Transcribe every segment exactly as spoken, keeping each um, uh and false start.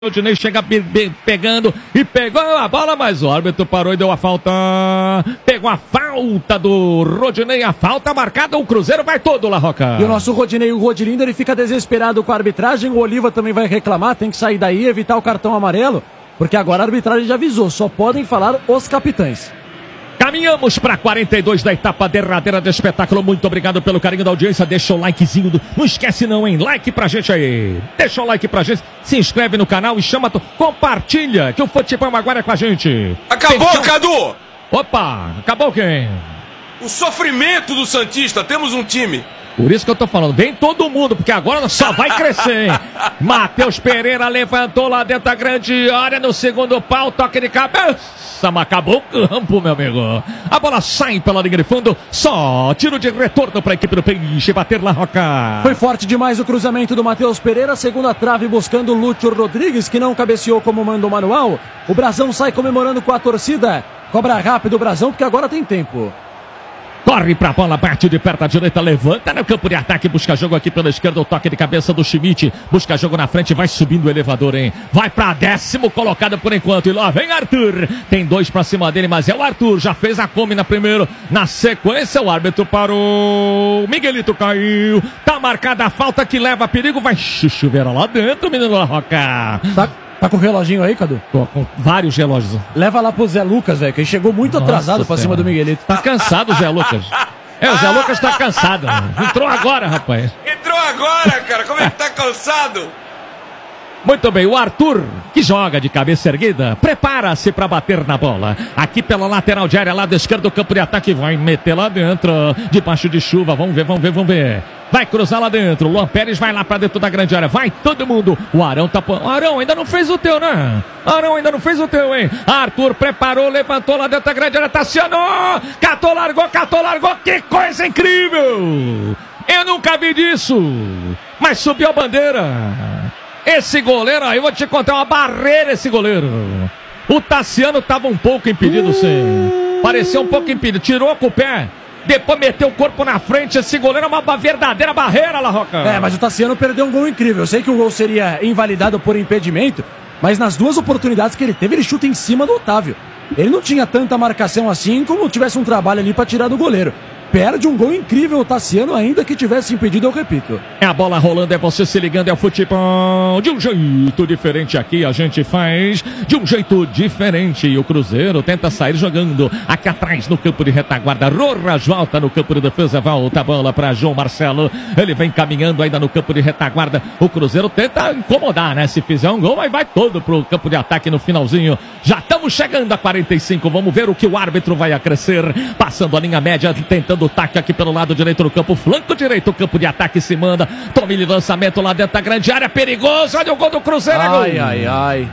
O Dinei chega pe pe pegando e pegou a bola, mas o árbitro parou e deu a falta. Pegou a falta do Rodinei, a falta marcada, o Cruzeiro vai todo lá, Roca. E o nosso Rodinei, o Rodilindo, ele fica desesperado com a arbitragem, o Oliva também vai reclamar, tem que sair daí, evitar o cartão amarelo, porque agora a arbitragem já avisou, só podem falar os capitães. Caminhamos para quarenta e dois da etapa derradeira do espetáculo. Muito obrigado pelo carinho da audiência. Deixa o likezinho. Do... Não esquece não, hein? Like pra gente aí. Deixa o like pra gente. Se inscreve no canal e chama... To... Compartilha que o futebol agora é com a gente. Acabou, Fechou... Cadu! Opa, acabou quem? O sofrimento do Santista. Temos um time. Por isso que eu tô falando, vem todo mundo, porque agora só vai crescer, hein? Matheus Pereira levantou lá dentro da grande área, no segundo pau, toque de cabeça, mas acabou o campo, meu amigo. A bola sai pela linha de fundo, só tiro de retorno para a equipe do Peixe, bater lá, Roca. Foi forte demais o cruzamento do Matheus Pereira, segunda trave buscando o Lúcio Rodrigues, que não cabeceou como manda o manual. O Brasão sai comemorando com a torcida, cobra rápido o Brasão, porque agora tem tempo. Corre pra bola, bate de perto à direita, levanta no campo de ataque, busca jogo aqui pela esquerda, o toque de cabeça do Schmidt, busca jogo na frente, vai subindo o elevador, hein? Vai pra décimo colocado por enquanto, e lá vem Arthur, tem dois pra cima dele, mas é o Arthur, já fez a come na primeiro, na sequência o árbitro parou, Miguelito caiu, tá marcada a falta que leva a perigo, vai chuchuveira lá dentro, menino La Roca. Tá. Tá com o reloginho aí, Cadu? Tô com vários relógios. Leva lá pro Zé Lucas, velho, que ele chegou muito Nossa atrasado pra cima do Miguelito. Tá cansado o Zé Lucas. É, o Zé Lucas tá cansado. Entrou agora, rapaz. Entrou agora, cara. Como é que tá cansado? Muito bem, o Arthur, que joga de cabeça erguida, prepara-se para bater na bola. Aqui pela lateral de área, lado esquerdo do campo de ataque, vai meter lá dentro, debaixo de chuva, vamos ver, vamos ver, vamos ver. Vai cruzar lá dentro, o Luan Pérez vai lá para dentro da grande área, vai todo mundo. O Arão tá... Arão, ainda não fez o teu, né? Arão ainda não fez o teu, hein? Arthur preparou, levantou lá dentro da grande área, Tassiano! Catou, largou, catou, largou, que coisa incrível! Eu nunca vi disso, mas subiu a bandeira. Esse goleiro aí, eu vou te contar, uma barreira esse goleiro. O Tassiano tava um pouco impedido, uh... sim. Pareceu um pouco impedido, tirou com o pé, depois meteu o corpo na frente. Esse goleiro é uma verdadeira barreira, La Roca. É, mas o Tassiano perdeu um gol incrível. Eu sei que o gol seria invalidado por impedimento, mas nas duas oportunidades que ele teve, ele chuta em cima do Otávio. Ele não tinha tanta marcação assim, como tivesse um trabalho ali pra tirar do goleiro. Perde um gol incrível o Tassiano, ainda que tivesse impedido, eu repito. É a bola rolando, é você se ligando, é o futebol. De um jeito diferente aqui a gente faz, de um jeito diferente. E o Cruzeiro tenta sair jogando aqui atrás no campo de retaguarda. Rojas volta no campo de defesa, volta a bola para João Marcelo. Ele vem caminhando ainda no campo de retaguarda. O Cruzeiro tenta incomodar, né? Se fizer um gol, aí vai todo pro campo de ataque no finalzinho. Já estamos chegando a quarenta e cinco, vamos ver o que o árbitro vai acrescer. Passando a linha média, tentando o taque aqui pelo lado direito do campo, flanco direito, o campo de ataque se manda, tome de lançamento lá dentro da grande área, perigoso, olha o gol do Cruzeiro. Ai, ai, ai.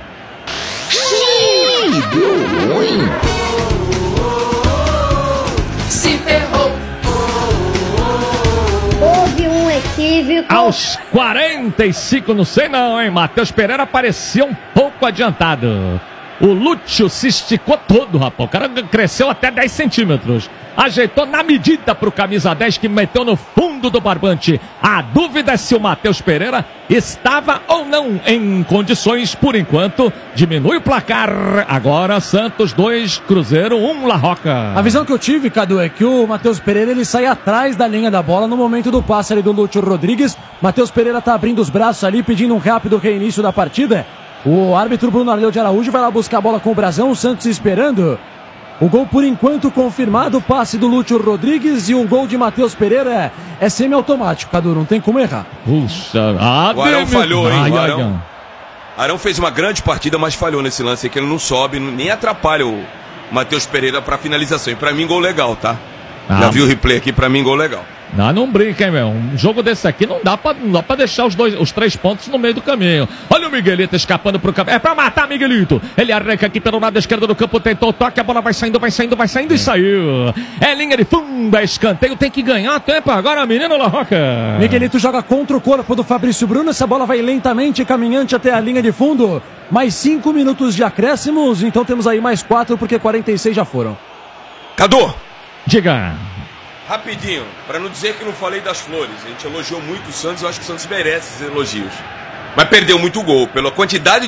Se ferrou. Houve um equívoco. Aos quarenta e cinco, não sei não, hein, Matheus Pereira parecia um pouco adiantado. O Lúcio se esticou todo, rapaz. O cara cresceu até dez centímetros. Ajeitou na medida pro camisa dez que meteu no fundo do barbante. A dúvida é se o Matheus Pereira estava ou não em condições, por enquanto. Diminui o placar. Agora Santos dois, Cruzeiro um, La Roca. A visão que eu tive, Cadu, é que o Matheus Pereira ele sai atrás da linha da bola no momento do passe ali do Lúcio Rodrigues. Matheus Pereira tá abrindo os braços ali, pedindo um rápido reinício da partida. O árbitro Bruno Arleu de Araújo vai lá buscar a bola com o Brasão, o Santos esperando. O gol por enquanto confirmado, o passe do Lúcio Rodrigues e um gol de Matheus Pereira é, é semi-automático, Cadu, não tem como errar. Puxa, ah, o Arão falhou, hein? Ai, o Arão, ai, ai. Arão fez uma grande partida, mas falhou nesse lance aí, que ele não sobe, nem atrapalha o Matheus Pereira pra finalização. E pra mim, gol legal, tá? Ah, já vi o replay aqui, pra mim, gol legal. Não, não brinca, hein, meu. Um jogo desse aqui não dá pra, não dá pra deixar os, dois, os três pontos no meio do caminho. Olha o Miguelito escapando pro campo. É pra matar, Miguelito. Ele arranca aqui pelo lado esquerdo do campo, tentou o toque, a bola vai saindo, vai saindo, vai saindo e saiu. É linha de fundo, é escanteio, tem que ganhar tempo agora, menino La Roca. Miguelito joga contra o corpo do Fabrício Bruno, essa bola vai lentamente caminhante até a linha de fundo. Mais cinco minutos de acréscimos, então temos aí mais quatro, porque quarenta e seis já foram. Cadu! Diga. Rapidinho, para não dizer que não falei das flores. A gente elogiou muito o Santos, eu acho que o Santos merece esses elogios. Mas perdeu muito gol. Pela quantidade